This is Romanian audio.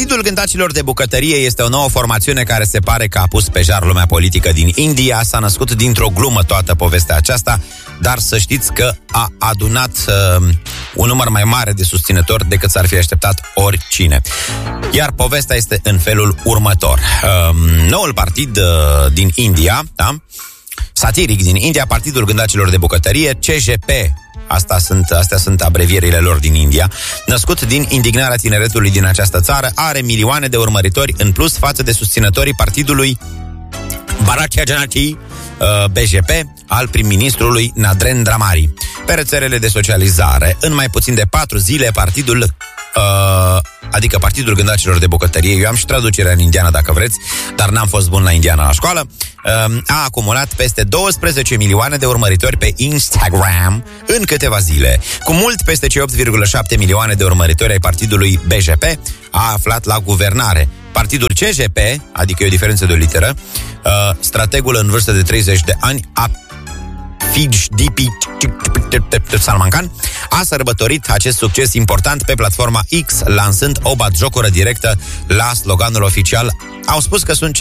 Partidul Gândacilor de Bucătărie este o nouă formațiune care se pare că a pus pe jar lumea politică din India. S-a născut dintr-o glumă toată povestea aceasta, dar să știți că a adunat un număr mai mare de susținători decât s-ar fi așteptat oricine. Iar povestea este în felul următor. Noul partid din India, da? Satiric din India, Partidul Gândacilor de Bucătărie, CJP, astea sunt abrevierile lor din India, născut din indignarea tineretului din această țară, are milioane de urmăritori în plus față de susținătorii partidului Bharatiya Janata BJP al prim-ministrului Narendra Modi. Pe rețelele de socializare, în mai puțin de 4 zile, adică Partidul Gândacilor de Bucătărie, eu am și traducerea în indiană dacă vreți, dar n-am fost bun la indiană la școală, a acumulat peste 12 milioane de urmăritori pe Instagram în câteva zile. Cu mult peste cei 8,7 milioane de urmăritori ai partidului BJP a aflat la guvernare. Partidul CJP, adică e o diferență de o literă, strategul în vârstă de 30 de ani, Salman Khan, a sărbătorit acest succes important pe platforma X, lansând o batjocură directă la sloganul oficial. Au spus că sunt